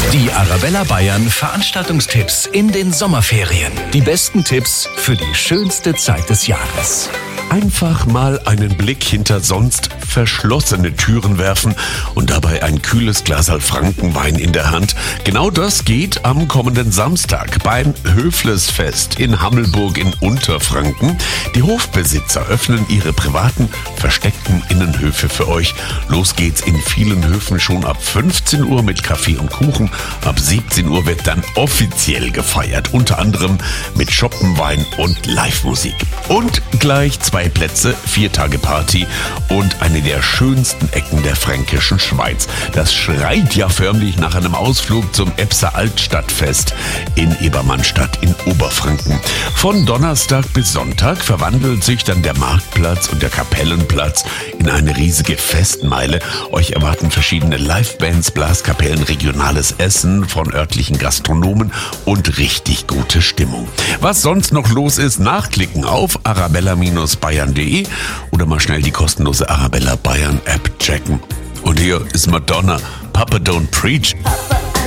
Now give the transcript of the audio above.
Die Arabella Bayern Veranstaltungstipps in den Sommerferien. Die besten Tipps für die schönste Zeit des Jahres. Einfach mal einen Blick hinter sonst verschlossene Türen werfen und dabei ein kühles Glas Frankenwein in der Hand. Genau das geht am kommenden Samstag beim Höflesfest in Hammelburg in Unterfranken. Die Hofbesitzer öffnen ihre privaten, versteckten Innenhöfe für euch. Los geht's in vielen Höfen schon ab 15 Uhr mit Kaffee und Kuchen. Ab 17 Uhr wird dann offiziell gefeiert, unter anderem mit Schoppenwein und Live-Musik. Und gleich 2 Plätze, 4 Tage Party und eine der schönsten Ecken der fränkischen Schweiz. Das schreit ja förmlich nach einem Ausflug zum Epser Altstadtfest in Ebermannstadt in Oberfranken. Von Donnerstag bis Sonntag verwandelt sich dann der Marktplatz und der Kapellenplatz in eine riesige Festmeile. Euch erwarten verschiedene Livebands, Blaskapellen, regionales Essen von örtlichen Gastronomen und richtig gute Stimmung. Was sonst noch los ist, nachklicken auf arabella-bayern.de oder mal schnell die kostenlose Arabella Bayern App checken. Und hier ist Madonna, Papa Don't Preach. Papa